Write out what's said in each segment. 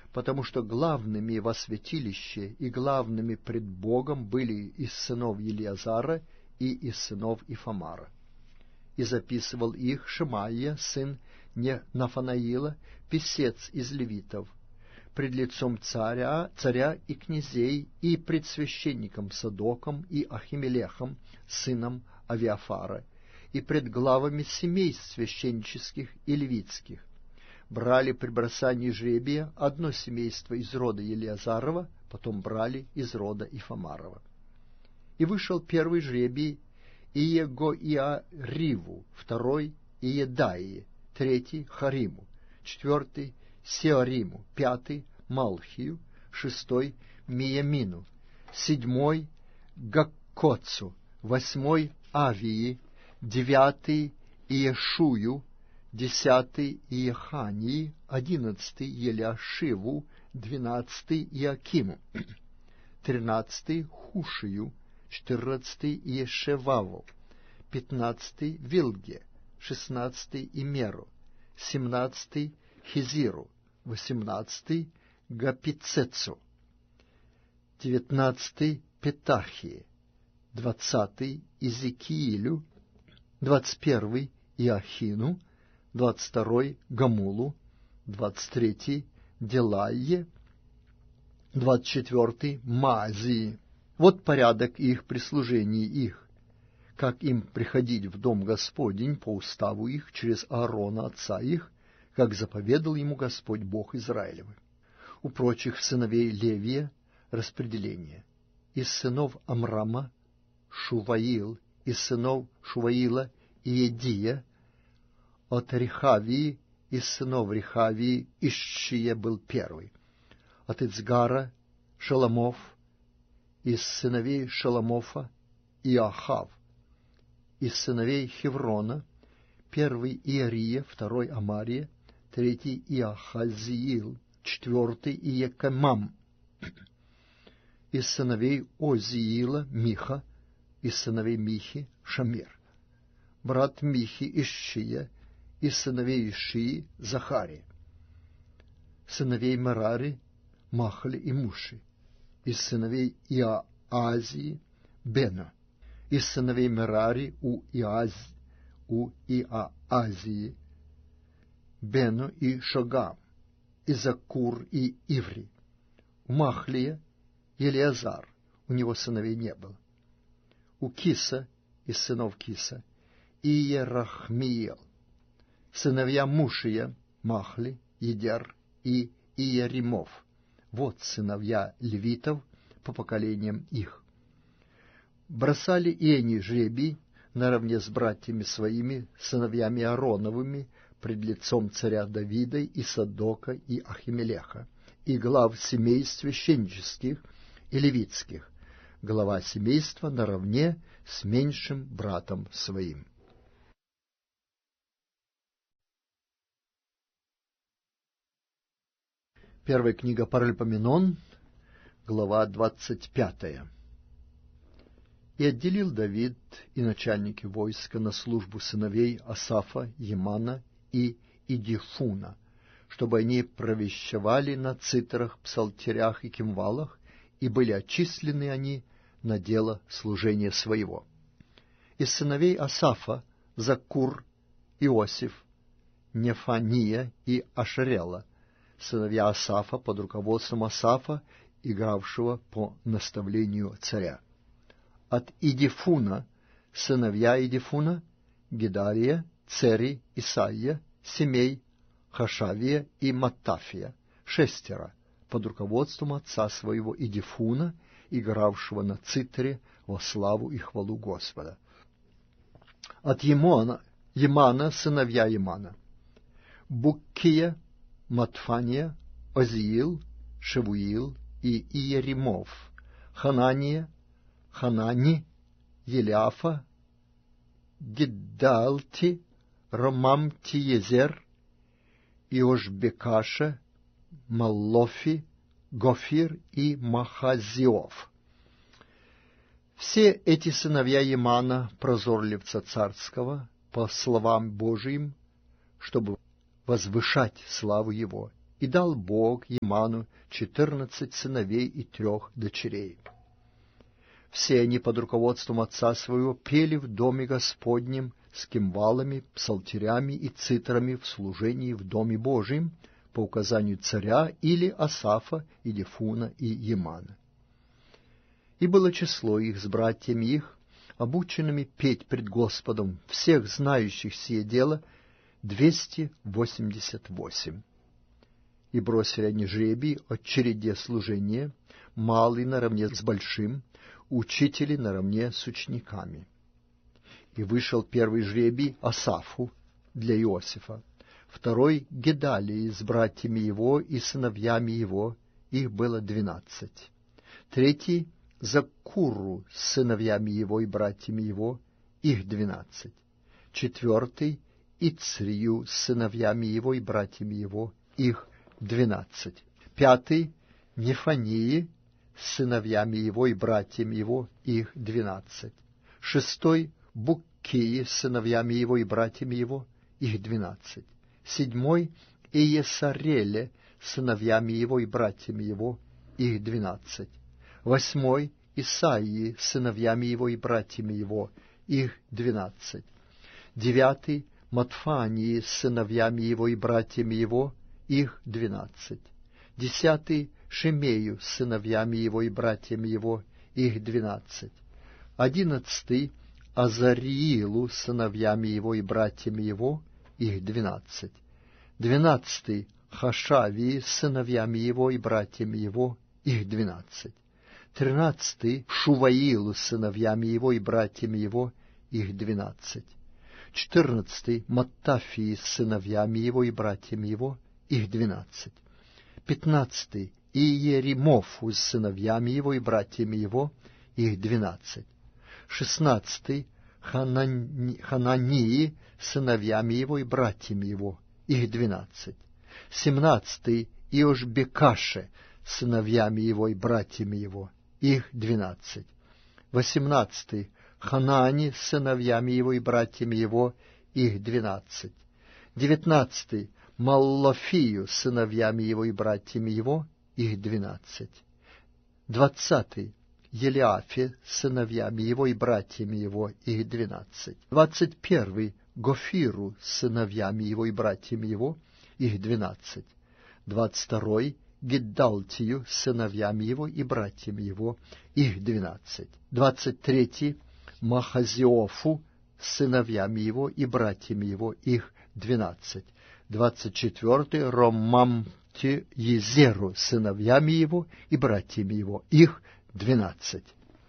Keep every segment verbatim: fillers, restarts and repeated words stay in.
потому что главными во святилище и главными пред Богом были из сынов Елиазара и из сынов Ифамара. И записывал их Шемаия, сын Нафанаила, писец из левитов, пред лицом царя, царя и князей, и пред священником Садоком и Ахимелехом, сыном Авиафара, и пред главами семейств священнических и левитских. Брали при бросании жребия одно семейство из рода Елиазарова, потом брали из рода Ифамарова. И вышел первый жребий Иегоиариву, второй Иедаии, третий Хариму, четвертый Сеориму, пятый Малхию, шестой Миямину, седьмой Гаккоцу, восьмой Авии, девятый Иешую, десятый Иехании, одиннадцатый Елиашиву, двенадцатый Иакиму, тринадцатый Хушию, четырнадцатый Иешеваву, пятнадцатый Вилге, шестнадцатый Имеру, семнадцатый Хизиру, восемнадцатый Гапицецу, девятнадцатый Петахии, двадцатый Изекиилю, двадцать первый Иохину, двадцать второй Гамулу, двадцать третий Делайе, двадцать четвертый Маазии. Вот порядок их при служении их, как им приходить в дом Господень по уставу их через Аарона отца их, как заповедал ему Господь Бог Израилевый. У прочих сыновей Левия распределение. Из сынов Амрама Шуваил, из сынов Шуваила Иедия, от Рехавии, из сынов Рехавии Ишшия был первый, от Ицгара Шаламов, из сыновей Шаламофа Иохав, из сыновей Хеврона первый Иария, второй Амария, третий Иохазиил, четвертый Иекамам, из сыновей Озиила Миха, из сыновей Михи Шамир, брат Михи Ишшия, из сыновей Ишии Захария, сыновей Мерари Махли и Муши, из сыновей Иоазии Бена, из сыновей Мерари у Иаз, у Иоазии Бену и Шогам, и Закур и Иври, у Махлия Елиазар, у него сыновей не было, у Киса, из сынов Киса, Иерахмиел, сыновья Мушия, Махли, Едер и Иеримов. Вот сыновья левитов по поколениям их. Бросали и они жребий наравне с братьями своими, сыновьями Аароновыми, пред лицом царя Давида и Садока и Ахимелеха, и глав семейств священнических и левитских, глава семейства наравне с меньшим братом своим. Первая книга Паральпоменон, глава двадцать пятая. И отделил Давид и начальники войска на службу сыновей Асафа, Емана и Идифуна, чтобы они провещевали на цитрах, псалтерях и кимвалах, и были отчислены они на дело служения своего. Из сыновей Асафа Закур, Иосиф, Нефания и Ашарела, сыновья Асафа под руководством Асафа, игравшего по наставлению царя. От Идифуна сыновья Идифуна Гедария, Цери, Исаия, Семей, Хашавия и Маттафия, шестеро, под руководством отца своего Идифуна, игравшего на цитре во славу и хвалу Господа. От Емона, Емана сыновья Емана Буккия, Матфания, Озиил, Шевуил и Иеримов, Ханания, Ханани, Елиафа, Гиддалти, Ромамтиезер, Иошбекаша, Маллофи, Гофир и Махазиов. Все эти сыновья Емана, прозорливца царского, по словам Божиим, чтобы возвышать славу его, И дал Бог Еману четырнадцать сыновей и трех дочерей. Все они под руководством отца своего пели в доме Господнем с кимвалами, псалтерями и цитрами в служении в доме Божьем по указанию царя или Асафа, или Фуна и Емана. И было число их с братьями их, обученными петь пред Господом, всех знающих сие дело, двести восемьдесят восемь. И бросили они жребий о череде служения, малый наравне с большим, учители наравне с учениками. И вышел первый жребий Асафу для Иосифа, второй Гедалии с братьями его и сыновьями его, их было двенадцать, третий Закуру с сыновьями его и братьями его, их двенадцать, четвертый Ицрию с сыновьями его и братьями его, их двенадцать, пятый Нефании с сыновьями его и братьями его, их двенадцать, шестой Буккии с сыновьями его и братьями его, их двенадцать, седьмой Иесареле с сыновьями его и братьями его, их двенадцать, восьмой Исаии с сыновьями его и братьями его, их двенадцать, девятый Матфании с сыновьями его и братьями его, их двенадцать, десятый Шемею с сыновьями его и братьями его, их двенадцать, одиннадцатый Азариилу с сыновьями его и братьями его, их двенадцать, двенадцатый Хашавии с сыновьями его и братьями его, их двенадцать, тринадцатый Шуваилу с сыновьями его и братьями его, их двенадцать, четырнадцатый Маттафии с сыновьями его и братьями его, их двенадцать, пятнадцатый Иеремофу с сыновьями его и братьями его, их двенадцать, шестнадцатый Ханани, Ханании с сыновьями его и братьями его, их двенадцать, семнадцатый Иошбекаше с сыновьями его и братьями его, их двенадцать, восемнадцатый Ханани с сыновьями его и братьями его, их двенадцать, девятнадцатый Маллофию с сыновьями его и братьями его, их двенадцать, двадцатый Елиафе с сыновьями его и братьями его, их двенадцать, двадцать первый Гофиру с сыновьями его и братьями его, их двенадцать, двадцать второй Гиддалтию с сыновьями его и братьями его, их двенадцать, двадцать третий Махазиофу с сыновьями его и братьями его, их двенадцать, двадцать четвертый Ромамти Езеру с сыновьями его и братьями его, их двенадцать.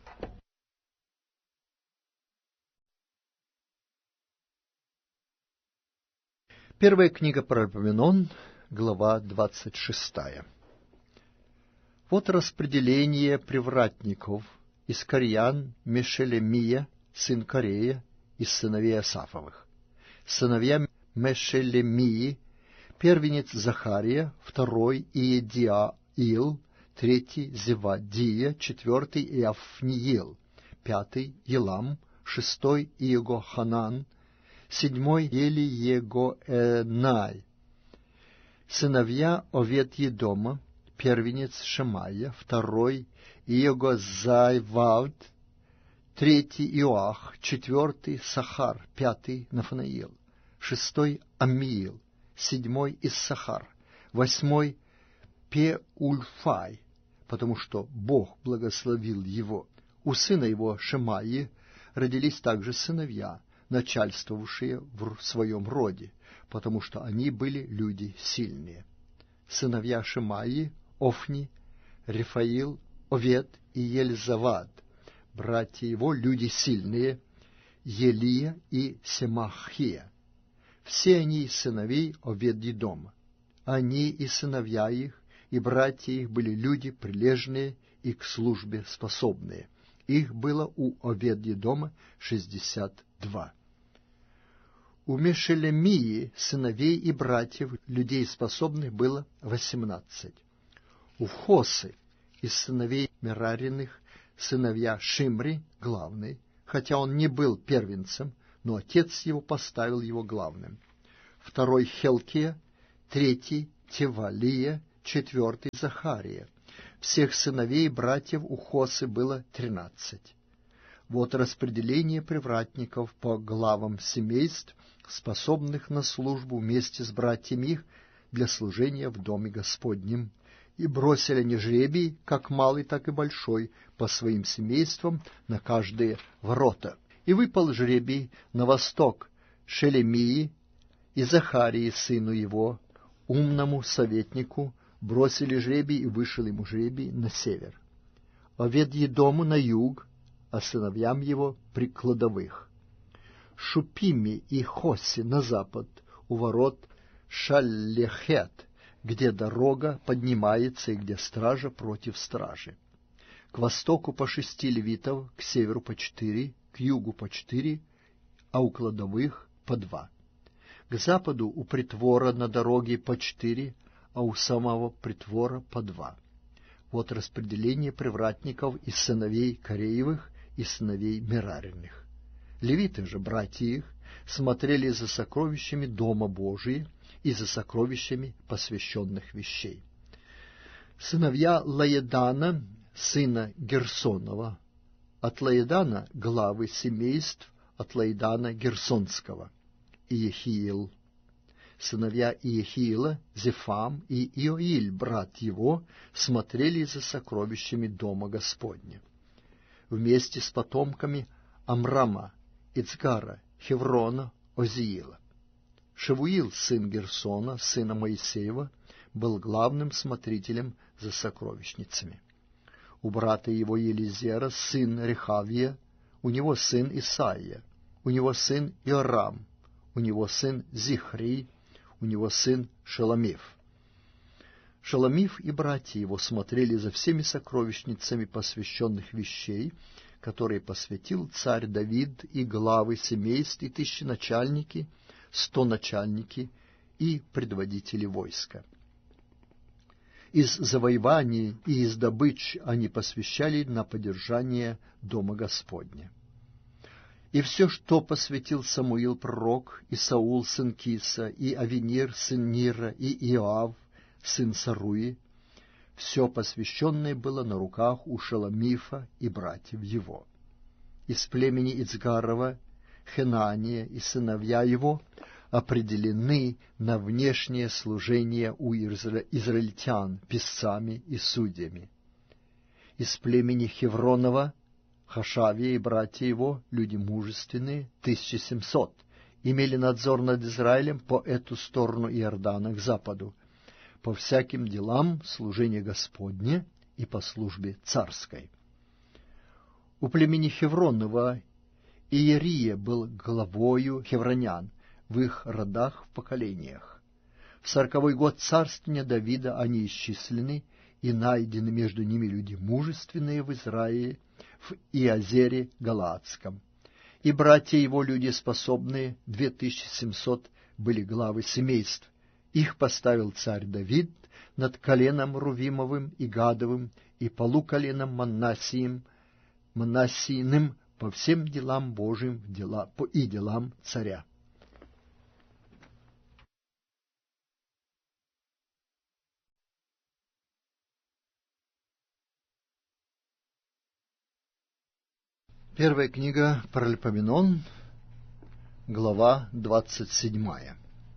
Первая книга Паралипоменон, глава двадцать шестая. Вот распределение привратников: Искарьян, Мешелемия, сын Корея, из сыновей Асафовых. Сыновья Мешелемии: первенец Захария, второй Иедиаил, третий Зевадия, четвертый Иофниил, пятый Елам, шестой Иегоханан, седьмой Елиегоэнай. Сыновья Овед-Едома: первенец Шемая, второй Иегозайвавд, третий Иоах, четвертый Сахар, пятый Нафанаил, шестой Амиил, седьмой Иссахар, восьмой Пеульфай, потому что Бог благословил его. У сына его Шемаи родились также сыновья, начальствовавшие в своем роде, потому что они были люди сильные. Сыновья Шемаи: Офни, Рефаил, Овед и Ельзавад. Братья его люди сильные: Елия и Семахия. Все они из сыновей Овед-Едома. Они и сыновья их, и братья их были люди прилежные и к службе способные. Их было у Овед-Едома шестьдесят два. У Мешелемии сыновей и братьев, людей способных, было восемнадцать. У Хосы из сыновей Мерариных сыновья Шимри главный, хотя он не был первенцем, но отец его поставил его главным. Второй Хелкия, третий Тевалия, четвертый Захария. Всех сыновей и братьев у Хосы было тринадцать. Вот распределение привратников по главам семейств, способных на службу вместе с братьями их для служения в Доме Господнем. И бросили они жребий, как малый, так и большой, по своим семействам на каждые ворота. И выпал жребий на восток Шелемии и Захарии, сыну его, умному советнику, бросили жребий, и вышел ему жребий на север. Овед-Едому на юг, а сыновьям его при кладовых. Шупиме и Хосе на запад, у ворот Шаллехет, где дорога поднимается и где стража против стражи. К востоку по шести левитов, к северу по четыре, к югу по четыре, а у кладовых по два. К западу у притвора на дороге по четыре, а у самого притвора по два. Вот распределение привратников из сыновей Кореевых и сыновей Мерариных. Левиты же, братья их, смотрели за сокровищами Дома Божия и за сокровищами посвященных вещей. Сыновья Лаедана, сына Герсонова, от Лаедана главы семейств, от Лаедана Герсонского, Иехиил. Сыновья Иехиила, Зефам и Иоиль, брат его, смотрели за сокровищами Дома Господня. Вместе с потомками Амрама, Ицгара, Хеврона, Озиила. Шевуил, сын Герсона, сына Моисеева, был главным смотрителем за сокровищницами. У брата его Елизера сын Рехавия, у него сын Исаия, у него сын Иорам, у него сын Зихри, у него сын Шеломиф. Шеломиф и братья его смотрели за всеми сокровищницами посвященных вещей, которые посвятил царь Давид, и главы семейств, и тысяченачальники, стоначальники и предводители войска. Из завоеваний и из добыч они посвящали на поддержание Дома Господня. И все, что посвятил Самуил пророк, и Саул сын Киса, и Авенир сын Нира, и Иоав сын Саруи, все посвященное было на руках у Шеломифа и братьев его. Из племени Ицгарова Хенания и сыновья его определены на внешнее служение у израильтян писцами и судьями. Из племени Хевронова Хашавия и братья его, люди мужественные, тысяча семьсот, имели надзор над Израилем по эту сторону Иордана к западу, по всяким делам служения Господне и по службе царской. У племени Хевронова Иерия был главою хевронян в их родах в поколениях. В сороковой год царствования Давида они исчислены, и найдены между ними люди мужественные в Израиле, в Иозере Галаадском. И братья его, люди способные, две тысячи семьсот, были главы семейств. Их поставил царь Давид над коленом Рувимовым и Гадовым и полуколеном Манассием, Манассийным по всем делам Божьим дела, по и делам царя. Первая книга Паралипоменон, глава двадцать седьмая.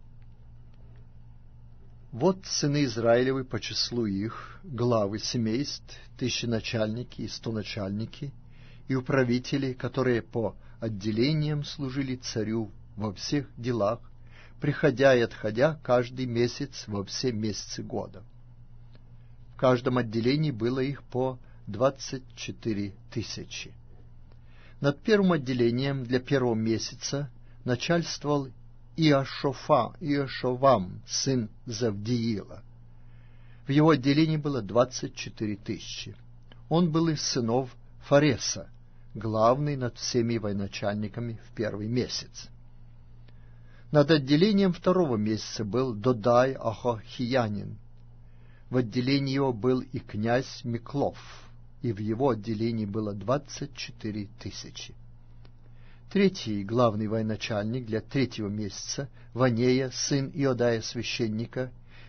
Вот сыны Израилевы по числу их, главы семейств, тысяченачальники и стоначальники, и управители, которые по отделениям служили царю во всех делах, приходя и отходя каждый месяц во все месяцы года. В каждом отделении было их по двадцать четыре тысячи. Над первым отделением для первого месяца начальствовал Иошофа, Иошовам, сын Завдиила. В его отделении было двадцать четыре тысячи. Он был из сынов Фареса, главный над всеми военачальниками в первый месяц. Над отделением второго месяца был Додай Ахохиянин. В отделении его был и князь Миклов, и в его отделении было двадцать четыре тысячи. Третий главный военачальник для третьего месяца, Ванея, сын Иодая священника,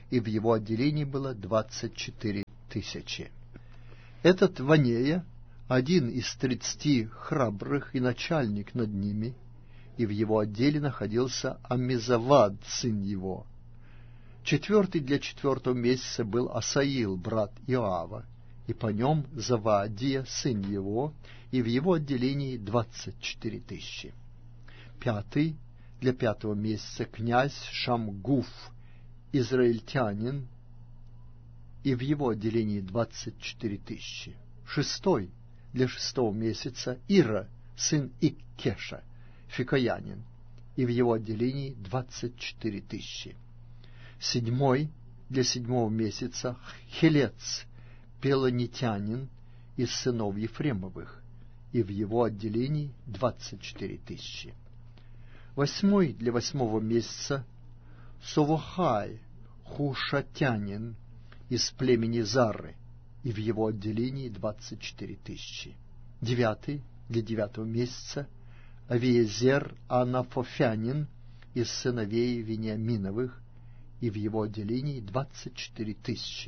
и в его отделении было двадцать четыре тысячи. Этот Ванея, один из тридцати храбрых и начальник над ними, и в его отделе находился Аммизавад, сын его. Четвертый для четвертого месяца был Асаил, брат Иоава, и по нем Завадия, сын его, и в его отделении двадцать четыре тысячи. Пятый для пятого месяца князь Шамгуф, израильтянин, и в его отделении двадцать четыре тысячи. Шестой для шестого месяца Ира, сын Иккеша, фикоянин, и в его отделении двадцать четыре тысячи. Седьмой для седьмого месяца Хелец, пелонитянин, из сынов Ефремовых, и в его отделении двадцать четыре тысячи. Восьмой для восьмого месяца Совохай, хушатянин, из племени Зары, и в его отделении двадцать четыре тысячи. Девятый для девятого месяца Авиезер Анафофянин, из сыновей Вениаминовых, и в его отделении двадцать четыре тысячи.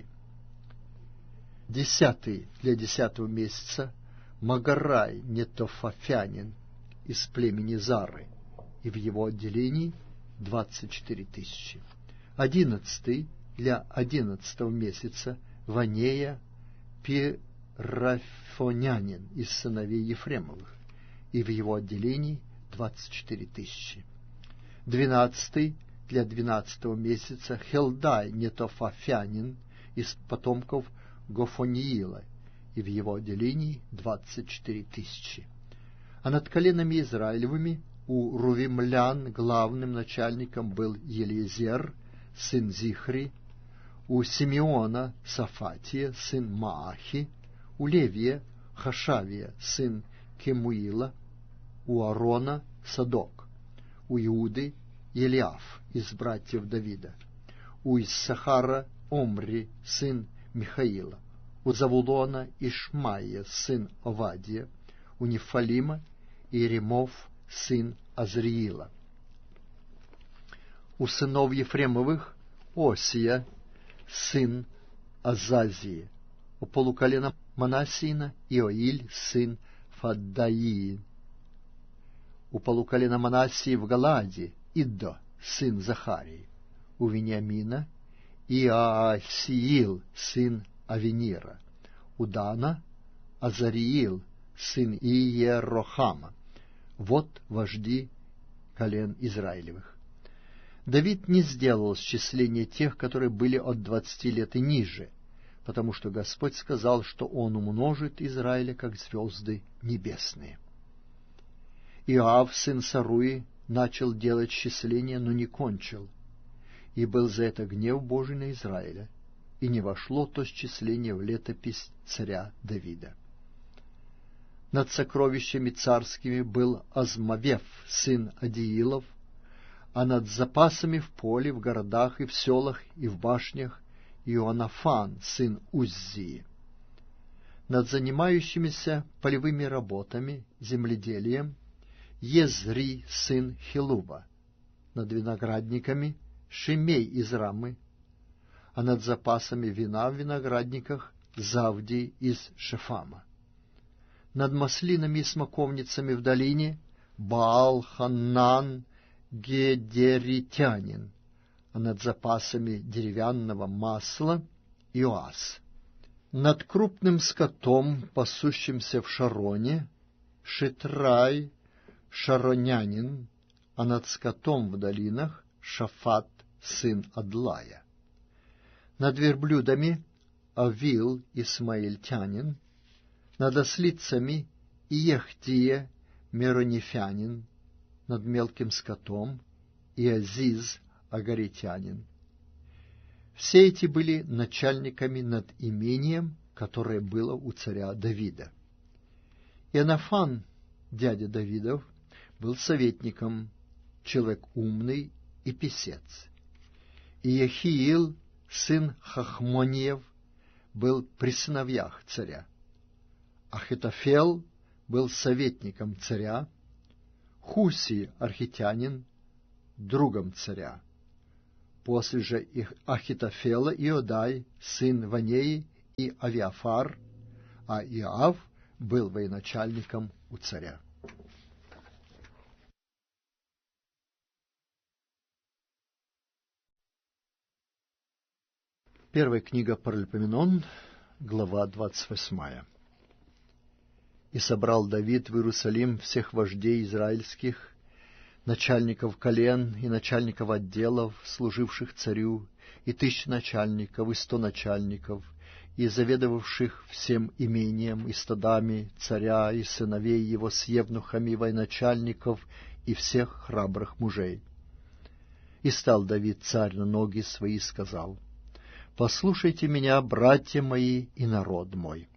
Десятый для десятого месяца Магарай Нетофафянин, из племени Зары, и в его отделении двадцать четыре тысячи. Одиннадцатый для одиннадцатого месяца Ванея Пирафонянин, из сыновей Ефремовых, и в его отделении двадцать четыре тысячи. Двенадцатый для двенадцатого месяца Хелдай Нетофафянин, из потомков Гофониила, и в его отделении двадцать четыре тысячи. А над коленами Израилевыми у рувимлян главным начальником был Елиезер, сын Зихри, у Симеона Сафатия, сын Маахи, у Левия Хашавия, сын Кемуила, у Аарона Садок, у Иуды Елиаф, из братьев Давида, у Иссахара Омри, сын Михаила, у Завулона Ишмаия, сын Овадия, у Нефалима Иеремов, сын Азриила, у сынов Ефремовых Осия, сын Азазии, у полуколена Манассиина Иоиль, сын Фаддаии, у полуколена Манассии в Галааде Иддо, сын Захарии, у Вениамина Иаасиил, сын Авенира, у Дана Азариил, сын Иерохама. Вот вожди колен Израилевых. Давид не сделал счисления тех, которые были от двадцати лет и ниже, потому что Господь сказал, что Он умножит Израиля, как звезды небесные. Иоав, сын Саруи, начал делать счисления, но не кончил, и был за это гнев Божий на Израиля, и не вошло то счисление в летопись царя Давида. Над сокровищами царскими был Азмавев, сын Адиилов, а над запасами в поле, в городах и в селах и в башнях Иоанафан, сын Уззии. Над занимающимися полевыми работами, земледелием, Езри, сын Хилуба, над виноградниками Шимей из Рамы, а над запасами вина в виноградниках Завдий из Шефама. Над маслинами и смоковницами в долине Баал-Ханнан Гедеритянин, а над запасами деревянного масла Иоас. Над крупным скотом, пасущимся в Шароне, Шитрай Шаронянин, а над скотом в долинах Шафат, сын Адлая. Над верблюдами Авил Исмаильтянин, над ослицами Иехтия Меронифянин, над мелким скотом Иазиз Агаритянин. Все эти были начальниками над имением, которое было у царя Давида. Иоанафан, дядя Давидов, был советником, человек умный и писец. Иехиил, сын Хахмониев, был при сыновьях царя. Ахитофел был советником царя, Хуси, архитянин, другом царя. После же их Ахитофела Иодай, сын Ванеи, и Авиафар, а Иоав был военачальником у царя. Первая книга Паралипоменон, глава двадцать восьмая. «И собрал Давид в Иерусалим всех вождей израильских, начальников колен и начальников отделов, служивших царю, и тысяч начальников, и сто начальников, и заведовавших всем имением и стадами царя, и сыновей его с евнухами военачальников, и всех храбрых мужей. И стал Давид царь на ноги свои и сказал: послушайте меня, братья мои и народ мой.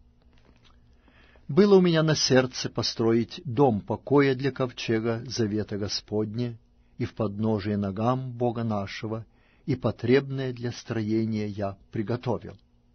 Было у меня на сердце построить дом покоя для ковчега завета Господня и в подножие ногам Бога нашего, и потребное для строения я приготовил.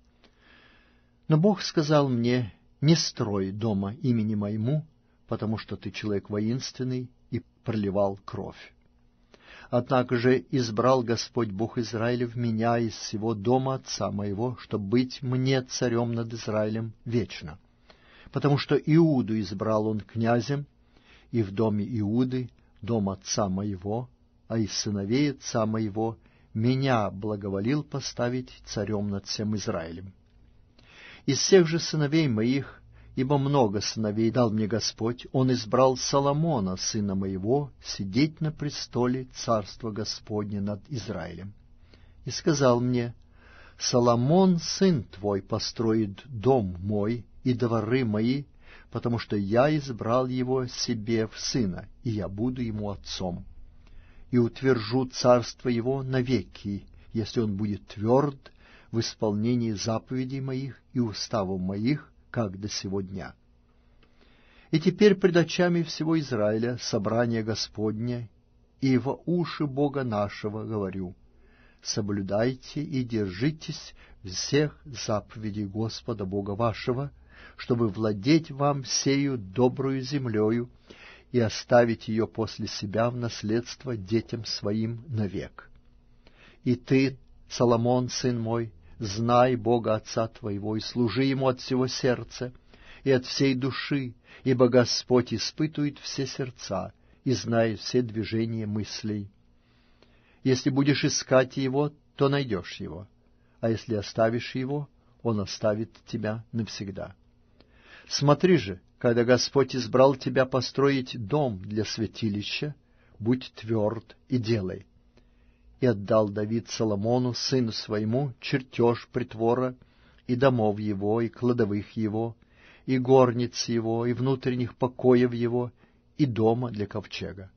Но Бог сказал мне: не строй дома имени моему, потому что ты человек воинственный и проливал кровь. Однако же избрал Господь Бог Израилев меня из всего дома отца моего, чтобы быть мне царем над Израилем вечно. Потому что Иуду избрал он князем, и в доме Иуды, дом отца моего, а из сыновей отца моего, меня благоволил поставить царем над всем Израилем. Из всех же сыновей моих, ибо много сыновей дал мне Господь, он избрал Соломона, сына моего, сидеть на престоле царства Господня над Израилем. И сказал мне: Соломон, сын твой, построит дом мой и дворы мои, потому что я избрал его себе в сына, и я буду ему отцом. И утвержу царство его навеки, если он будет тверд в исполнении заповедей моих и уставов моих, как до сего дня. И теперь пред очами всего Израиля собрание Господне, и во уши Бога нашего говорю: соблюдайте и держитесь всех заповедей Господа Бога вашего, чтобы владеть вам сею добрую землею и оставить ее после себя в наследство детям своим навек. И ты, Соломон, сын мой, знай Бога Отца твоего, и служи Ему от всего сердца и от всей души, ибо Господь испытывает все сердца и знает все движения мыслей. Если будешь искать Его, то найдешь Его, а если оставишь Его, Он оставит тебя навсегда. Смотри же, когда Господь избрал тебя построить дом для святилища, будь тверд и делай. И отдал Давид Соломону, сыну своему, чертеж притвора, и домов его, и кладовых его, и горниц его, и внутренних покоев его, и дома для ковчега.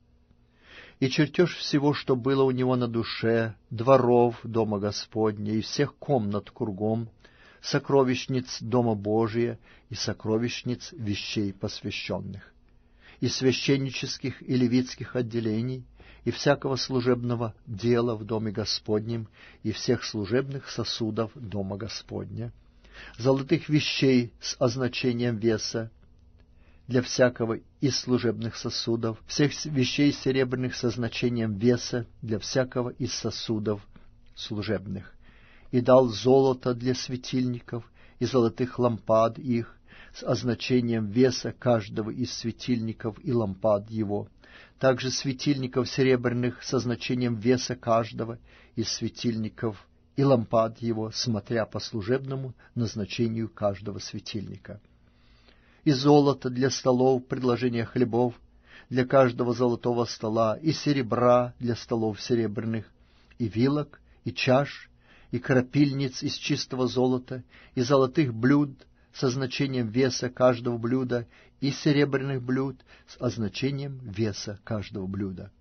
И чертеж всего, что было у него на душе, дворов дома Господня, и всех комнат кругом, сокровищниц дома Божия и сокровищниц вещей посвященных, и священнических и левитских отделений, и всякого служебного дела в доме Господнем, и всех служебных сосудов дома Господня, золотых вещей с означением веса для всякого из служебных сосудов, всех вещей серебряных с означением веса для всякого из сосудов служебных, и дал золото для светильников и золотых лампад их с означением веса каждого из светильников и лампад его, также светильников серебряных с означением веса каждого из светильников и лампад его, смотря по служебному назначению каждого светильника. И золото для столов предложения хлебов, для каждого золотого стола, и серебра для столов серебряных, и вилок, и чаш, и крапильниц из чистого золота, и золотых блюд с означением веса каждого блюда, и серебряных блюд с означением веса каждого блюда.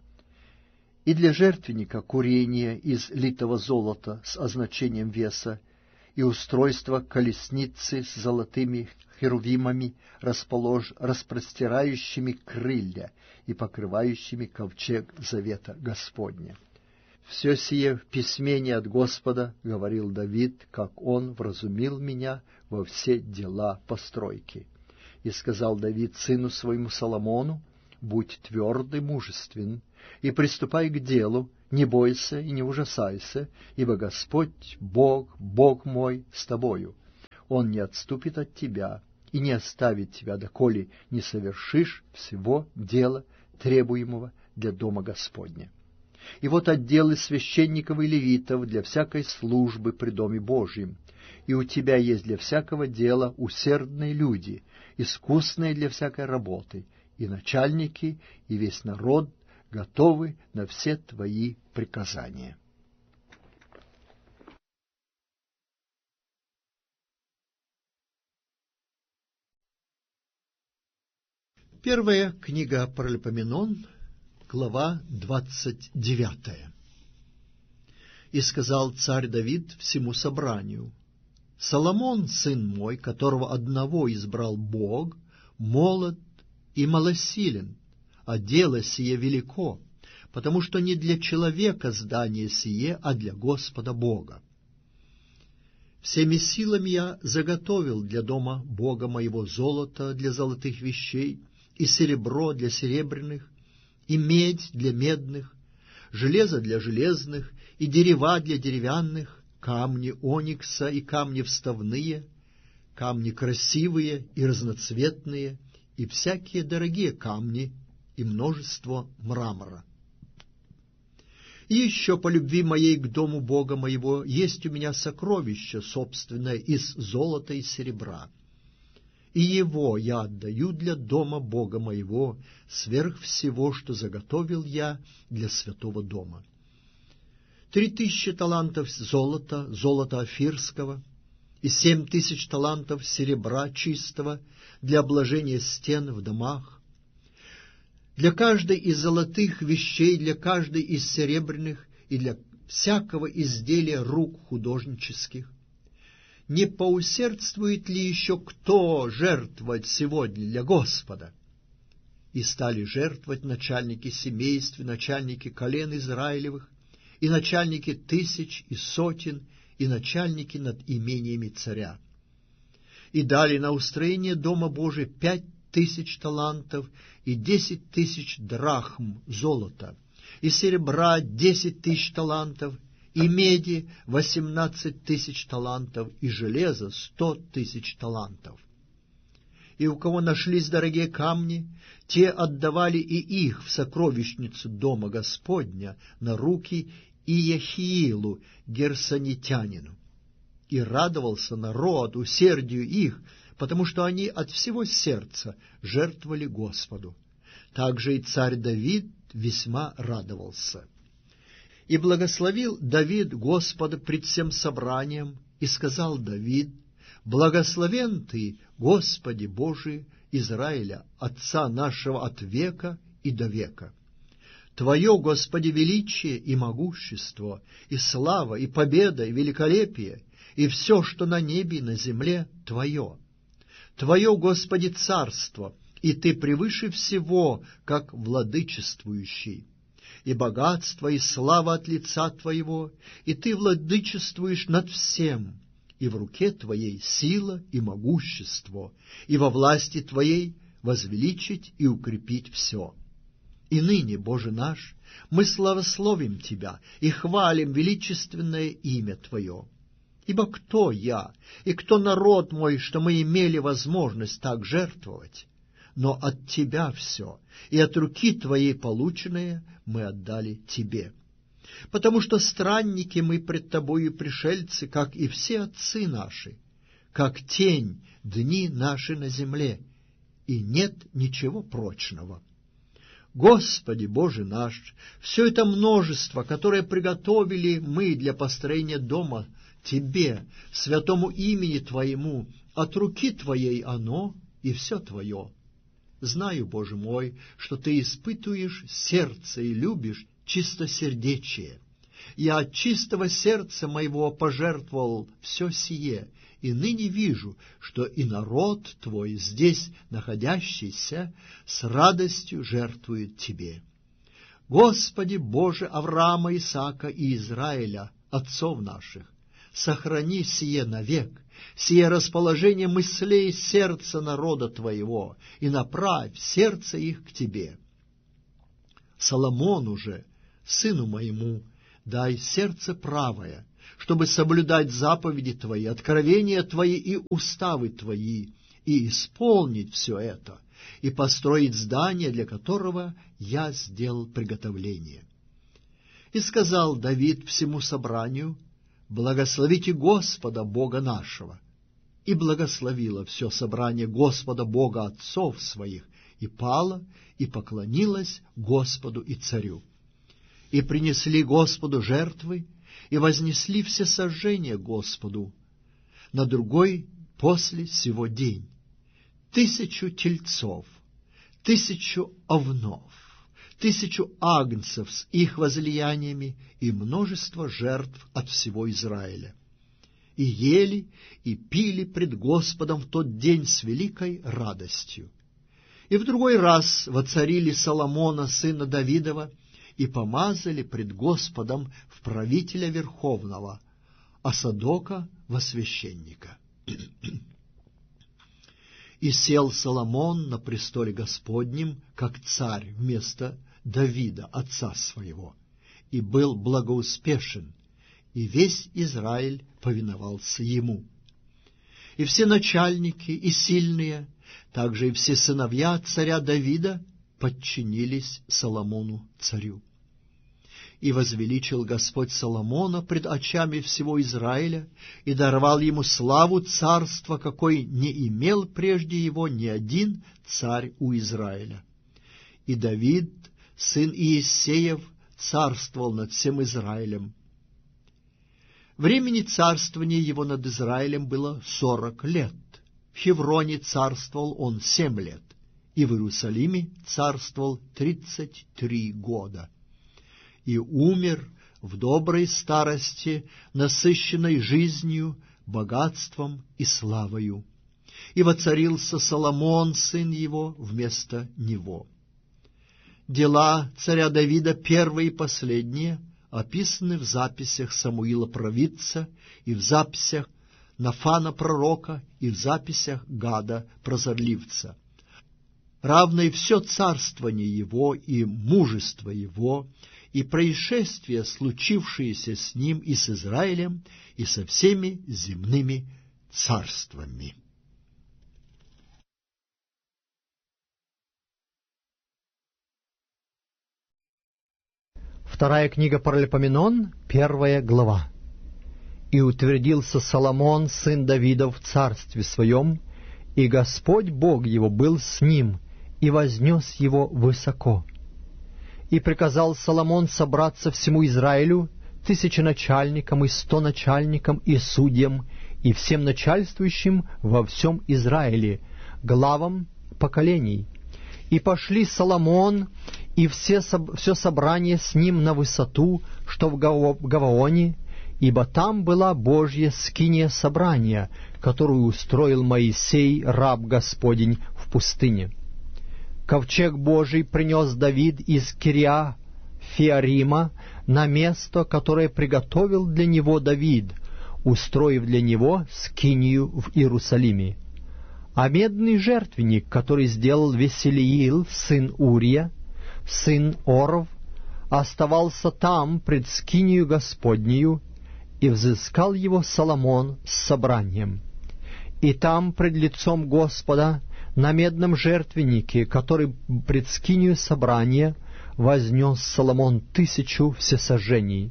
И для жертвенника курения из литого золота с означением веса, и устройство колесницы с золотыми херувимами, располож... распростирающими крылья и покрывающими ковчег завета Господня. «Все сие в письме не от Господа, — говорил Давид, — как он вразумил меня во все дела постройки. И сказал Давид сыну своему Соломону: Будь тверд и мужествен, и приступай к делу, не бойся и не ужасайся, ибо Господь, Бог, Бог мой, с тобою. Он не отступит от тебя и не оставит тебя, доколе не совершишь всего дела, требуемого для дома Господня. И вот отделы священников и левитов для всякой службы при Доме Божьем. И у тебя есть для всякого дела усердные люди, искусные для всякой работы, и начальники, и весь народ готовы на все твои приказания. Первая книга Паралипоменон, глава двадцать девятая. «И сказал царь Давид всему собранию: Соломон, сын мой, которого одного избрал Бог, молод и малосилен, а дело сие велико, потому что не для человека здание сие, а для Господа Бога. Всеми силами я заготовил для дома Бога моего золото для золотых вещей, и серебро для серебряных, и медь для медных, железо для железных, и дерева для деревянных, камни оникса и камни вставные, камни красивые и разноцветные, и всякие дорогие камни, и множество мрамора. И еще по любви моей к дому Бога моего есть у меня сокровище собственное из золота и серебра. И его я отдаю для дома Бога моего, сверх всего, что заготовил я для святого дома. Три тысячи талантов золота, золота офирского, и семь тысяч талантов серебра чистого для обложения стен в домах. Для каждой из золотых вещей, для каждой из серебряных и для всякого изделия рук художнических. Не поусердствует ли еще кто жертвовать сегодня для Господа? И стали жертвовать начальники семейств, начальники колен Израилевых, и начальники тысяч и сотен, и начальники над имениями царя. И дали на устроение дома Божия пять тысяч талантов и десять тысяч драхм золота, и серебра десять тысяч талантов, и меди восемнадцать тысяч талантов, и железа сто тысяч талантов. И у кого нашлись дорогие камни, те отдавали и их в сокровищницу дома Господня на руки Иехиилу герсонитянину. И радовался народ усердию их, потому что они от всего сердца жертвовали Господу. Также и царь Давид весьма радовался. И благословил Давид Господа пред всем собранием, и сказал Давид: «Благословен Ты, Господи Божий Израиля, Отца нашего от века и до века. Твое, Господи, величие и могущество, и слава, и победа, и великолепие, и все, что на небе и на земле, Твое. Твое, Господи, царство, и Ты превыше всего, как владычествующий. И богатство, и слава от лица Твоего, и Ты владычествуешь над всем, и в руке Твоей сила и могущество, и во власти Твоей возвеличить и укрепить все. И ныне, Боже наш, мы славословим Тебя и хвалим величественное имя Твое. Ибо кто я и кто народ мой, что мы имели возможность так жертвовать? Но от Тебя все, и от руки Твоей полученное мы отдали Тебе. Потому что странники мы пред Тобою пришельцы, как и все отцы наши, как тень дни наши на земле, и нет ничего прочного. Господи Боже наш, все это множество, которое приготовили мы для построения дома Тебе, святому имени Твоему, от руки Твоей оно и все Твое. Знаю, Боже мой, что Ты испытуешь сердце и любишь чистосердечие. Я от чистого сердца моего пожертвовал все сие, и ныне вижу, что и народ Твой, здесь находящийся, с радостью жертвует Тебе. Господи Боже Авраама, Исаака и Израиля, отцов наших, сохрани сие навек, сие расположение мыслей сердца народа Твоего, и направь сердце их к Тебе. Соломону же, сыну моему, дай сердце правое, чтобы соблюдать заповеди Твои, откровения Твои и уставы Твои, и исполнить все это, и построить здание, для которого я сделал приготовление. И сказал Давид всему собранию: благословите Господа Бога нашего. И благословило все собрание Господа Бога отцов своих, и пало, и поклонилось Господу и царю. И принесли Господу жертвы, и вознесли все сожжения Господу на другой после сего день: тысячу тельцов, тысячу овнов, тысячу агнцев с их возлияниями и множество жертв от всего Израиля. И ели, и пили пред Господом в тот день с великой радостью. И в другой раз воцарили Соломона, сына Давидова, и помазали пред Господом в правителя верховного, а Садока во священника. И сел Соломон на престоле Господнем, как царь вместо Давида, отца своего, и был благоуспешен, и весь Израиль повиновался ему. И все начальники и сильные, также и все сыновья царя Давида подчинились Соломону царю. И возвеличил Господь Соломона пред очами всего Израиля, и даровал ему славу царства, какой не имел прежде его ни один царь у Израиля. И Давид, сын Иессеев, царствовал над всем Израилем. Времени царствования его над Израилем было сорок лет. В Хевроне царствовал он семь лет, и в Иерусалиме царствовал тридцать три года. И умер в доброй старости, насыщенной жизнью, богатством и славою. И воцарился Соломон, сын его, вместо него. Дела царя Давида, первые и последние, описаны в записях Самуила провидца, и в записях Нафана пророка, и в записях Гада прозорливца. Равно и все царствование его, и мужество его, и происшествия, случившиеся с ним и с Израилем, и со всеми земными царствами. Вторая книга Паралипоменон, первая глава. «И утвердился Соломон, сын Давидов, в царстве своем, и Господь Бог его был с ним, и вознес его высоко. И приказал Соломон собраться всему Израилю, тысяченачальникам и стоначальникам и судьям, и всем начальствующим во всем Израиле, главам поколений. И пошли Соломон и все, все собрание с ним на высоту, что в Гаваоне, ибо там была Божья скиния собрания, которую устроил Моисей, раб Господень, в пустыне. Ковчег Божий принес Давид из Кирья-Фиарима на место, которое приготовил для него Давид, устроив для него скинию в Иерусалиме. А медный жертвенник, который сделал Веселиил, сын Урия, сын Оров, оставался там пред скинию Господнею, и взыскал его Соломон с собранием. И там пред лицом Господа на медном жертвеннике, который пред скинию собрания, вознес Соломон тысячу всесожжений.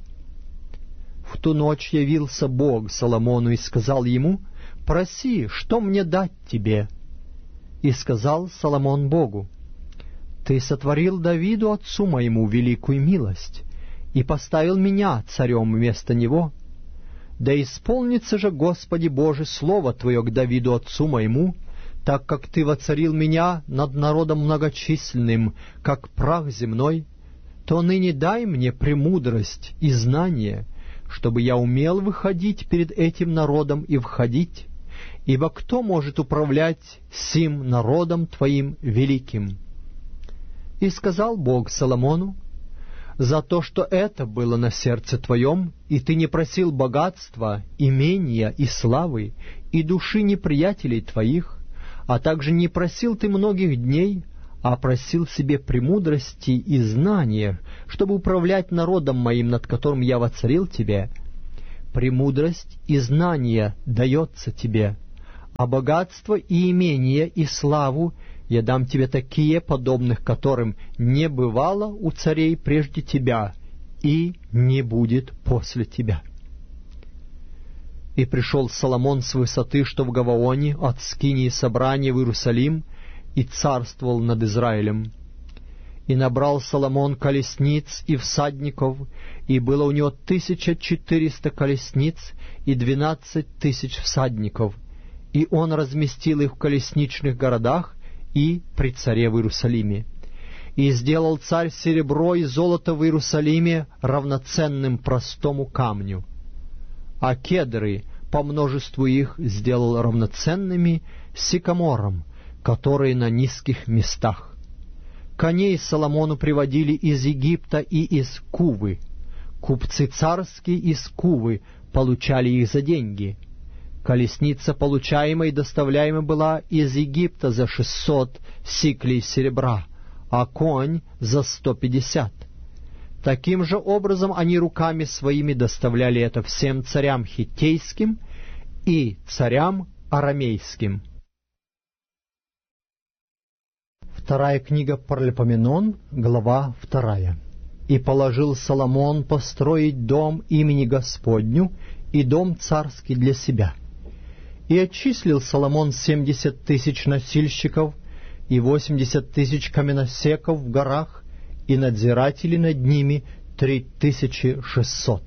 В ту ночь явился Бог Соломону и сказал ему: «Проси, что мне дать тебе?» И сказал Соломон Богу: «Ты сотворил Давиду, отцу моему, великую милость, и поставил меня царем вместо него. Да исполнится же, Господи Боже, слово Твое к Давиду, отцу моему, так как Ты воцарил меня над народом многочисленным, как прах земной, то ныне дай мне премудрость и знание, чтобы я умел выходить перед этим народом и входить, ибо кто может управлять сим народом Твоим великим?» И сказал Бог Соломону: «За то, что это было на сердце твоем, и ты не просил богатства, имения и славы, и души неприятелей твоих, а также не просил ты многих дней, а просил себе премудрости и знания, чтобы управлять народом моим, над которым я воцарил тебе. Премудрость и знание дается тебе, а богатство и имение и славу я дам тебе такие, подобных которым не бывало у царей прежде тебя и не будет после тебя». И пришел Соломон с высоты, что в Гаваоне, от скинии собрания в Иерусалим, и царствовал над Израилем. И набрал Соломон колесниц и всадников, и было у него тысяча четыреста колесниц и двенадцать тысяч всадников, и он разместил их в колесничных городах и при царе в Иерусалиме. И сделал царь серебро и золото в Иерусалиме равноценным простому камню, а кедры по множеству их сделал равноценными сикамором, которые на низких местах. Коней Соломону приводили из Египта и из Кувы. Купцы царские из Кувы получали их за деньги. Колесница, получаемая и доставляемая, была из Египта за шестьсот сиклей серебра, а конь за сто пятьдесят. Таким же образом они руками своими доставляли это всем царям хиттейским и царям арамейским. Вторая книга Паралипоменон, глава вторая. «И положил Соломон построить дом имени Господню и дом царский для себя. И отчислил Соломон семьдесят тысяч носильщиков и восемьдесят тысяч каменосеков в горах, и надзиратели над ними три тысячи шестьсот.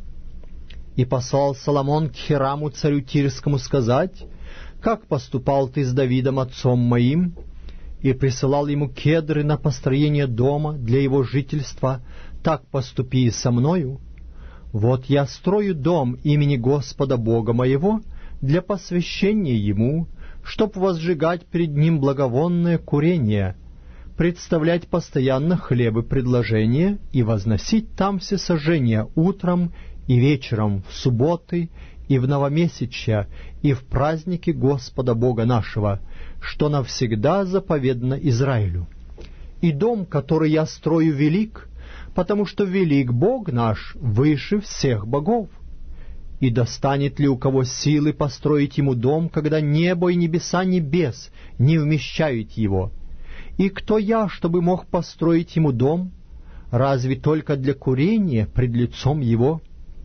И послал Соломон к Хираму царю Тирскому сказать: как поступал ты с Давидом отцом моим, и присылал ему кедры на построение дома для его жительства, так поступи и со мною. Вот я строю дом имени Господа Бога моего для посвящения ему, чтоб возжигать пред ним благовонное курение, представлять постоянно хлебы предложения и возносить там всесожжения утром и вечером, в субботы и в новомесячья, и в праздники Господа Бога нашего, что навсегда заповедано Израилю. И дом, который я строю, велик, потому что велик Бог наш выше всех богов. И достанет ли у кого силы построить ему дом, когда небо и небеса небес не вмещают его? И кто я, чтобы мог построить ему дом? Разве только для курения пред лицом его?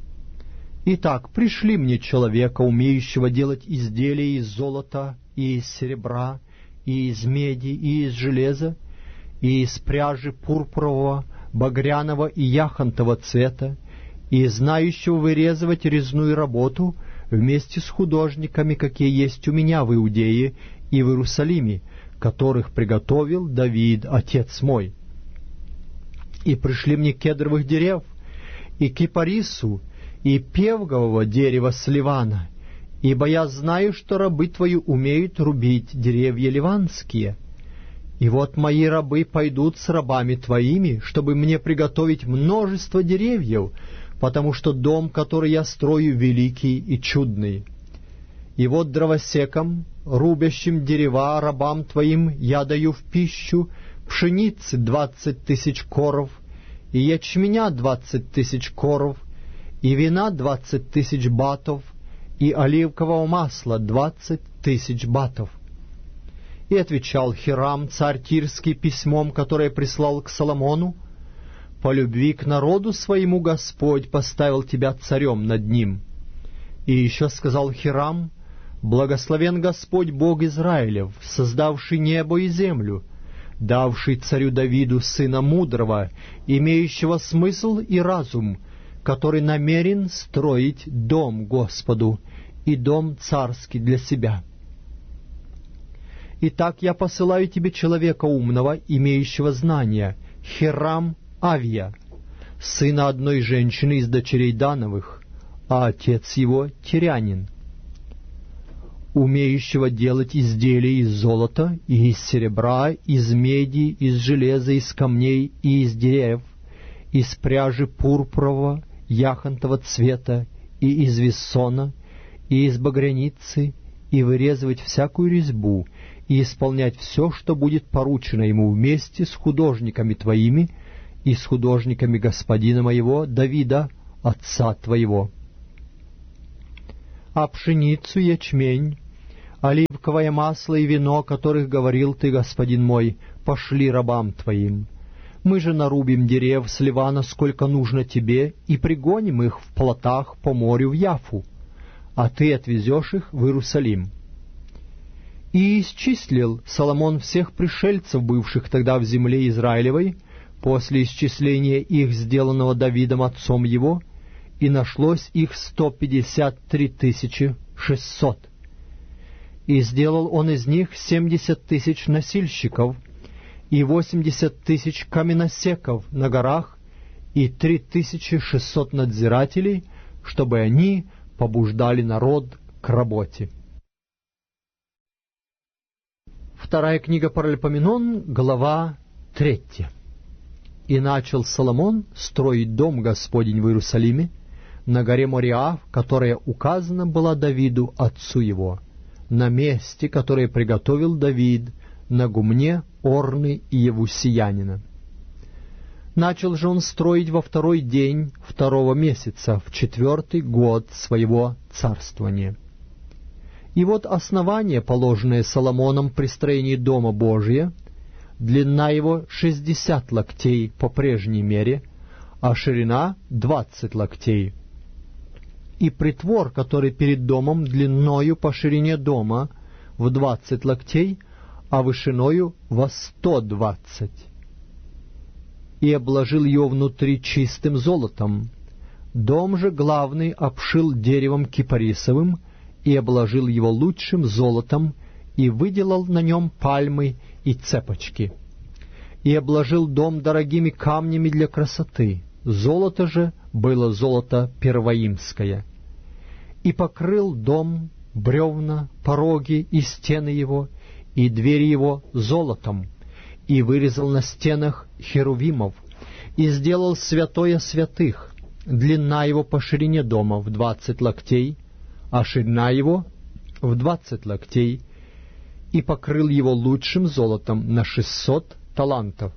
Итак, пришли мне человека, умеющего делать изделия из золота, и из серебра, и из меди, и из железа, и из пряжи пурпурового, багряного и яхонтового цвета, и знающего вырезывать резную работу вместе с художниками, какие есть у меня в Иудее и в Иерусалиме, которых приготовил Давид, отец мой. И пришли мне кедровых дерев, и кипарису, и певгового дерева с Ливана, ибо я знаю, что рабы твои умеют рубить деревья ливанские. И вот мои рабы пойдут с рабами твоими, чтобы мне приготовить множество деревьев, потому что дом, который я строю, великий и чудный. И вот дровосекам, рубящим дерева, рабам твоим, я даю в пищу пшеницы двадцать тысяч коров, и ячменя двадцать тысяч коров, и вина двадцать тысяч батов, и оливкового масла двадцать тысяч батов. И отвечал Хирам, царь Тирский, письмом, которое прислал к Соломону: по любви к народу своему Господь поставил тебя царем над ним. И еще сказал Хирам: благословен Господь Бог Израилев, создавший небо и землю, давший царю Давиду сына мудрого, имеющего смысл и разум, который намерен строить дом Господу и дом царский для себя. Итак, я посылаю тебе человека умного, имеющего знания, Хирам Авия, сына одной женщины из дочерей Дановых, а отец его тирянин, умеющего делать изделия из золота и из серебра, из меди, из железа, из камней и из деревьев, из пряжи пурпурового, яхонтового цвета, и из вессона, и из багряницы, и вырезывать всякую резьбу, и исполнять все, что будет поручено ему вместе с художниками твоими и с художниками господина моего Давида, отца твоего. А пшеницу, ячмень, оливковое масло и вино, о которых говорил ты, господин мой, пошли рабам твоим. Мы же нарубим дерев с Ливана, сколько нужно тебе, и пригоним их в плотах по морю в Яфу, а ты отвезешь их в Иерусалим». И исчислил Соломон всех пришельцев, бывших тогда в земле Израилевой, после исчисления их, сделанного Давидом отцом его, и нашлось их сто пятьдесят три тысячи шестьсот. И сделал он из них семьдесят тысяч носильщиков, и восемьдесят тысяч каменосеков на горах, и три тысячи шестьсот надзирателей, чтобы они побуждали народ к работе. Вторая книга Паралипоменон, глава третья. «И начал Соломон строить дом Господень в Иерусалиме, на горе Мориав, которая указана была Давиду, отцу его, на месте, которое приготовил Давид, на гумне Орны и Евусиянина. Начал же он строить во второй день второго месяца, в четвертый год своего царствования. И вот основание, положенное Соломоном при строении дома Божия, длина его шестьдесят локтей по прежней мере, а ширина двадцать локтей. И притвор, который перед домом, длиною по ширине дома в двадцать локтей, а вышиною во сто двадцать. И обложил ее внутри чистым золотом. Дом же главный обшил деревом кипарисовым, и обложил его лучшим золотом, и выделал на нем пальмы и цепочки. И обложил дом дорогими камнями для красоты. Золото же было золото первоимское. И покрыл дом, бревна, пороги и стены его, и двери его золотом, и вырезал на стенах херувимов, и сделал святое святых, длина его по ширине дома в двадцать локтей, а ширина его в двадцать локтей, и покрыл его лучшим золотом на шестьсот талантов.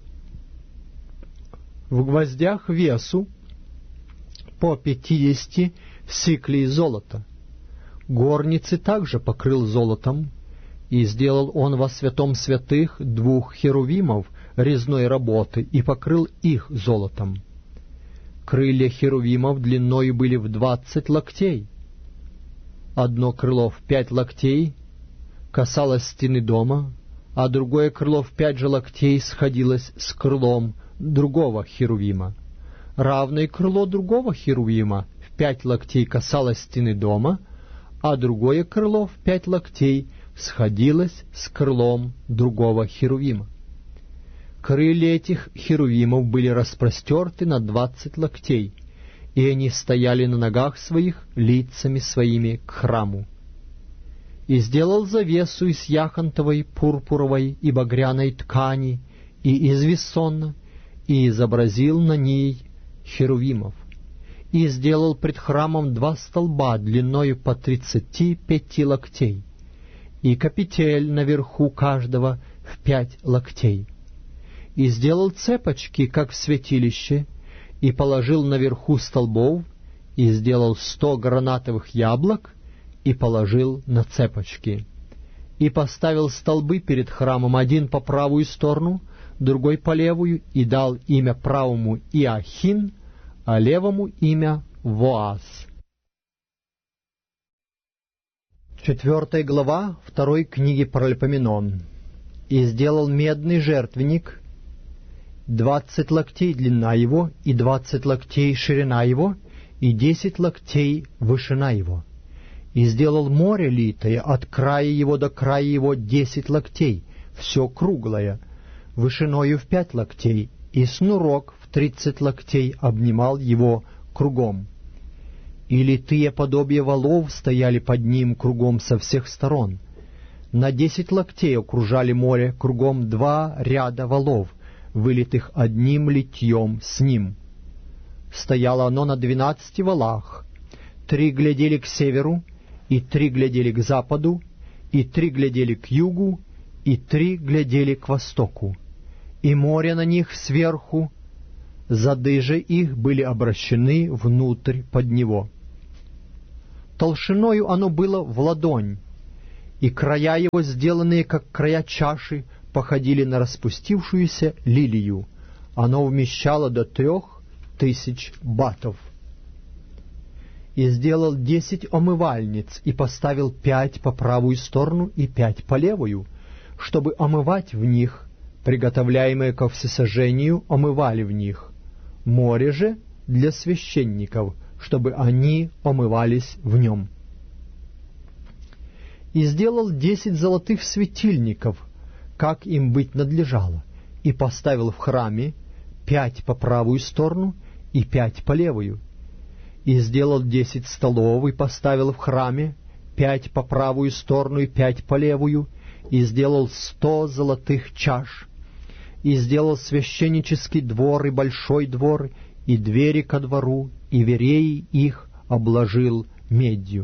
В гвоздях весу по пятидесяти сиклей золота. Горницы также покрыл золотом, и сделал он во святом святых двух херувимов резной работы, и покрыл их золотом. Крылья херувимов длиною были в двадцать локтей. Одно крыло в пять локтей касалось стены дома, а другое крыло в пять же локтей сходилось с крылом другого херувима. Равное крыло другого херувима в пять локтей касалось стены дома, а другое крыло в пять локтей сходилось с крылом другого херувима. Крылья этих херувимов были распростерты на двадцать локтей, и они стояли на ногах своих лицами своими к храму. И сделал завесу из яхонтовой, пурпуровой и багряной ткани и из вессона, и изобразил на ней херувимов. И сделал пред храмом два столба длиною по тридцати пяти локтей, и капитель наверху каждого в пять локтей. И сделал цепочки, как в святилище, и положил наверху столбов, и сделал сто гранатовых яблок, и положил на цепочки. И поставил столбы перед храмом, один по правую сторону, другой по левую, и дал имя правому Иохин, а левому имя Воаз. Четвертая глава второй книги Паралипоменон. И сделал медный жертвенник, двадцать локтей длина его, и двадцать локтей ширина его, и десять локтей вышина его. И сделал море литое от края его до края его десять локтей, все круглое, вышиною в пять локтей, и снурок в тридцать локтей обнимал его кругом. И литые подобия валов стояли под ним кругом со всех сторон. На десять локтей окружали море кругом два ряда валов, вылитых одним литьем с ним. Стояло оно на двенадцати валах, три глядели к северу, и три глядели к западу, и три глядели к югу, и три глядели к востоку, и море на них сверху, зады же их были обращены внутрь под него. Толщиною оно было в ладонь, и края его, сделанные как края чаши, походили на распустившуюся лилию. Оно вмещало до трех тысяч батов. И сделал десять омывальниц, и поставил пять по правую сторону и пять по левую, чтобы омывать в них, приготовляемые ко всесожжению, омывали в них. Море же для священников, чтобы они омывались в нем. И сделал десять золотых светильников, как им быть надлежало, и поставил в храме пять по правую сторону и пять по левую. И сделал десять столов, и поставил в храме пять по правую сторону и пять по левую, и сделал сто золотых чаш, и сделал священнический двор и большой двор, и двери ко двору, и вереи их обложил медью.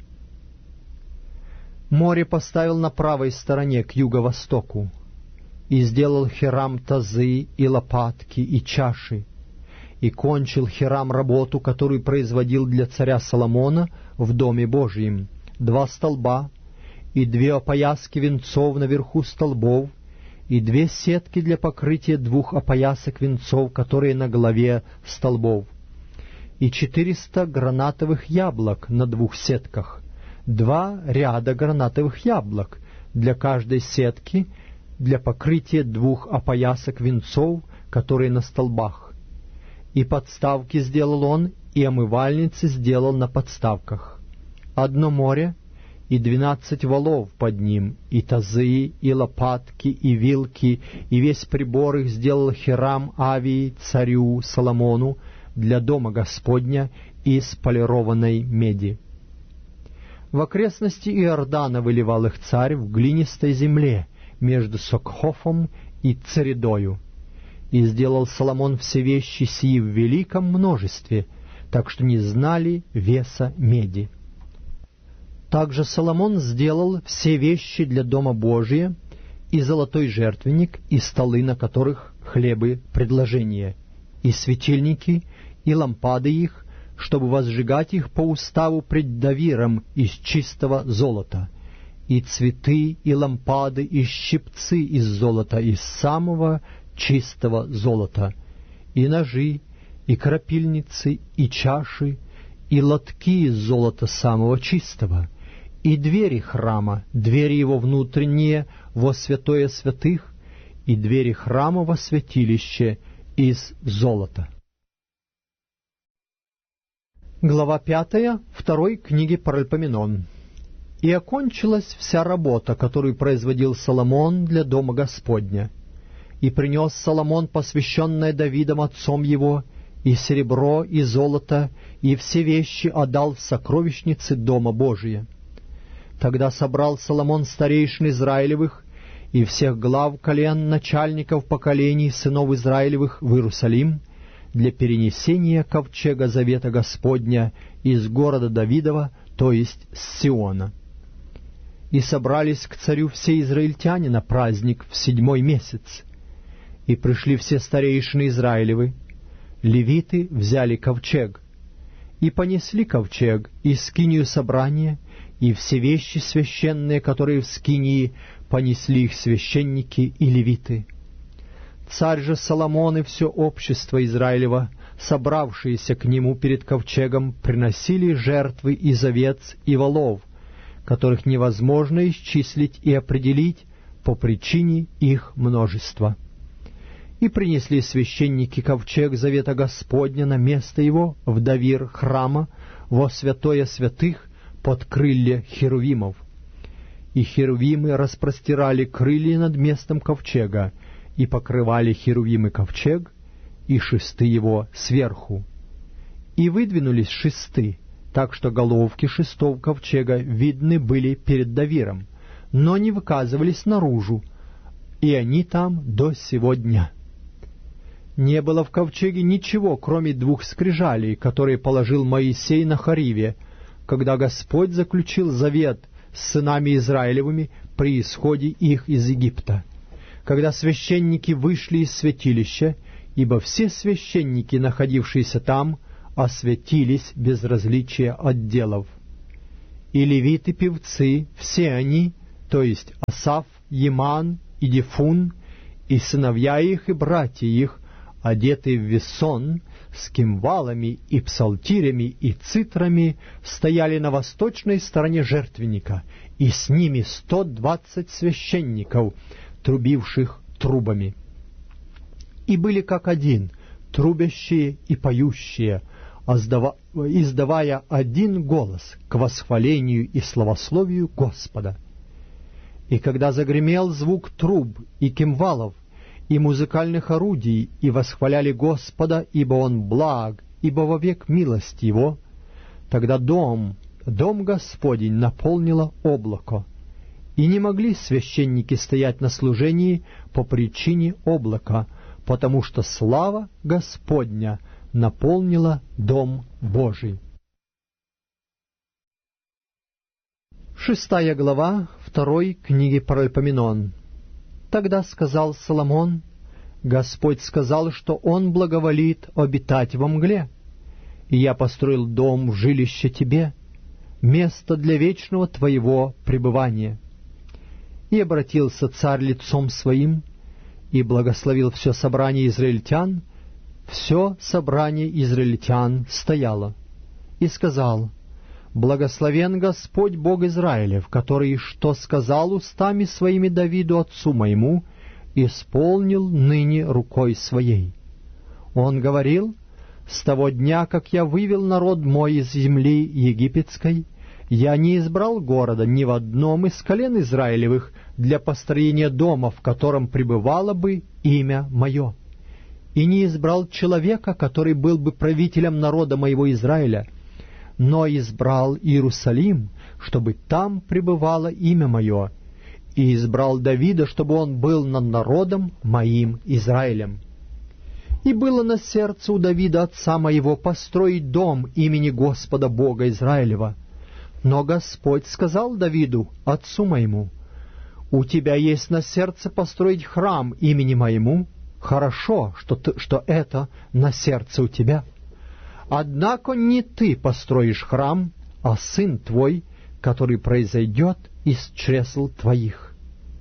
Море поставил на правой стороне к юго-востоку, и сделал Хирам тазы и лопатки и чаши, и кончил Хирам работу, которую производил для царя Соломона в Доме Божьем, два столба, и две опояски венцов наверху столбов, и две сетки для покрытия двух опоясок венцов, которые на голове столбов, и четыреста гранатовых яблок на двух сетках, два ряда гранатовых яблок для каждой сетки, для покрытия двух опоясок венцов, которые на столбах. И подставки сделал он, и омывальницы сделал на подставках. Одно море, и двенадцать валов под ним, и тазы, и лопатки, и вилки, и весь прибор их сделал Хирам Авии, царю Соломону, для дома Господня из полированной меди. В окрестности Иордана выливал их царь в глинистой земле между Сокхофом и Цередою. И сделал Соломон все вещи сии в великом множестве, так что не знали веса меди. Также Соломон сделал все вещи для Дома Божия, и золотой жертвенник, и столы, на которых хлебы предложения, и светильники, и лампады их, чтобы возжигать их по уставу пред Давиром из чистого золота, и цветы, и лампады, и щипцы из золота, из самого чистого золота, и ножи, и крапильницы, и чаши, и лотки из золота самого чистого, и двери храма, двери его внутренние во святое святых, и двери храма во святилище из золота. Глава пятая второй книги Паральпоменон. И окончилась вся работа, которую производил Соломон для Дома Господня. И принес Соломон посвященное Давидом отцом его, и серебро, и золото, и все вещи отдал в сокровищницы Дома Божия. Тогда собрал Соломон старейшин Израилевых и всех глав колен начальников поколений сынов Израилевых в Иерусалим для перенесения ковчега завета Господня из города Давидова, то есть с Сиона. И собрались к царю все израильтяне на праздник в седьмой месяц. И пришли все старейшины Израилевы, левиты взяли ковчег, и понесли ковчег, и скинию собрания, и все вещи священные, которые в скинии, понесли их священники и левиты. Царь же Соломон и все общество Израилева, собравшиеся к нему перед ковчегом, приносили жертвы из овец и волов, которых невозможно исчислить и определить по причине их множества. И принесли священники ковчег завета Господня на место его в давир храма во святое святых под крылья херувимов. И херувимы распростирали крылья над местом ковчега, и покрывали херувимы ковчег, и шесты его сверху. И выдвинулись шесты, так что головки шестов ковчега видны были перед давиром, но не выказывались наружу, и они там до сего дня. Не было в ковчеге ничего, кроме двух скрижалей, которые положил Моисей на Хориве, когда Господь заключил завет с сынами Израилевыми при исходе их из Египта, когда священники вышли из святилища, ибо все священники, находившиеся там, освятились без различия отделов. И левиты-певцы, все они, то есть Асаф, Еман, и Дифун, и сыновья их, и братья их, одетые в весон, с кимвалами и псалтирями и цитрами, стояли на восточной стороне жертвенника, и с ними сто двадцать священников, трубивших трубами. И были как один, трубящие и поющие, издавая один голос к восхвалению и славословию Господа. И когда загремел звук труб и кимвалов, и музыкальных орудий, и восхваляли Господа, ибо Он благ, ибо вовек милость Его, тогда дом, дом Господень наполнило облако, и не могли священники стоять на служении по причине облака, потому что слава Господня наполнила дом Божий. Шестая глава второй книги Паральпоменон. Тогда сказал Соломон: Господь сказал, что Он благоволит обитать во мгле, и я построил дом в жилище тебе, место для вечного твоего пребывания. И обратился царь лицом своим, и благословил все собрание израильтян. Все собрание израильтян стояло, и сказал: Благословен Господь Бог Израилев, который, что сказал устами своими Давиду отцу моему, исполнил ныне рукой своей. Он говорил: с того дня, как я вывел народ мой из земли египетской, я не избрал города ни в одном из колен Израилевых для построения дома, в котором пребывало бы имя мое, и не избрал человека, который был бы правителем народа моего Израиля, но избрал Иерусалим, чтобы там пребывало имя мое, и избрал Давида, чтобы он был над народом моим Израилем. И было на сердце у Давида, отца моего, построить дом имени Господа Бога Израилева. Но Господь сказал Давиду, отцу моему: у тебя есть на сердце построить храм имени моему. Хорошо, что, ты, что это на сердце у тебя. Однако не ты построишь храм, а сын твой, который произойдет из чресл твоих.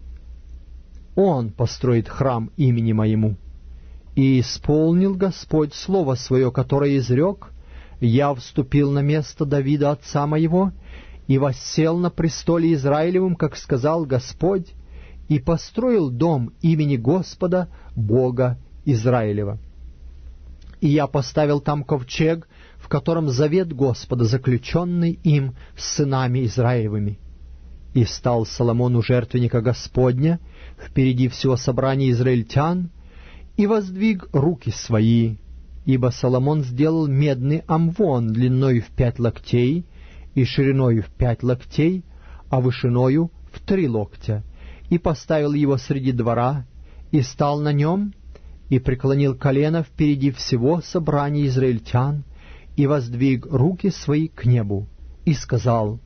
Он построит храм имени моему. И исполнил Господь слово свое, которое изрек: я вступил на место Давида отца моего, и воссел на престоле Израилевым, как сказал Господь, и построил дом имени Господа Бога Израилева. И я поставил там ковчег, в котором завет Господа, заключенный им с сынами Израилевыми. И встал Соломон у жертвенника Господня впереди всего собрания израильтян, и воздвиг руки свои, ибо Соломон сделал медный амвон длиною в пять локтей и шириною в пять локтей, а вышиною в три локтя, и поставил его среди двора, и стал на нем, и преклонил колено впереди всего собрания израильтян, и воздвиг руки свои к небу, и сказал: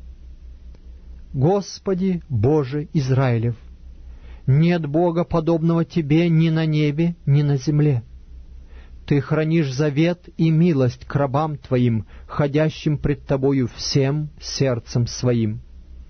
Господи Боже Израилев, нет Бога, подобного Тебе ни на небе, ни на земле. Ты хранишь завет и милость к рабам Твоим, ходящим пред Тобою всем сердцем своим.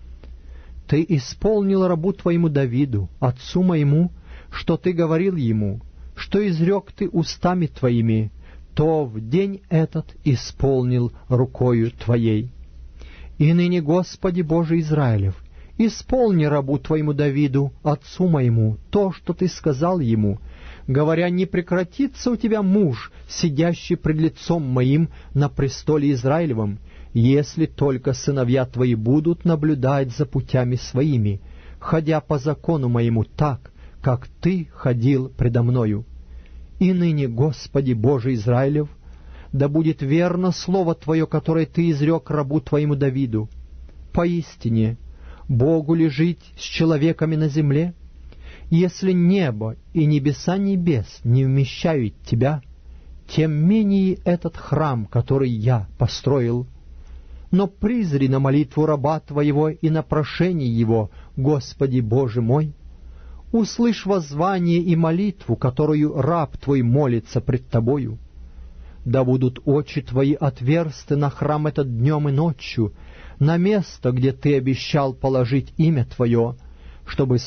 Ты исполнил рабу Твоему Давиду, отцу моему, что Ты говорил ему, что изрек Ты устами Твоими, то в день этот исполнил рукою Твоей. И ныне, Господи Боже Израилев, исполни рабу Твоему Давиду, отцу моему, то, что Ты сказал ему, говоря: не прекратится у тебя муж, сидящий пред лицом моим на престоле Израилевом, если только сыновья твои будут наблюдать за путями своими, ходя по закону моему так, как Ты ходил предо мною. И ныне, Господи Боже Израилев, да будет верно слово Твое, которое Ты изрек рабу Твоему Давиду. Поистине, Богу ли жить с человеками на земле? Если небо и небеса небес не вмещают Тебя, тем менее этот храм, который я построил. но призри на молитву раба Твоего и на прошение его, Господи Боже мой. Услышь воззвание и молитву, которую раб Твой молится пред Тобою. Да будут очи Твои отверсты на храм этот днем и ночью, на место, где Ты обещал положить имя Твое, чтобы